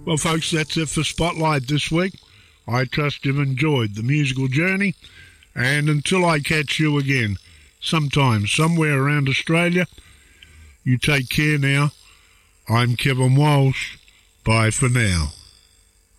Well, folks, that's it for Spotlight this week. I trust you've enjoyed the musical journey, and until I catch you again sometime, somewhere around Australia, you take care now. I'm Kevin Walsh. Bye for now.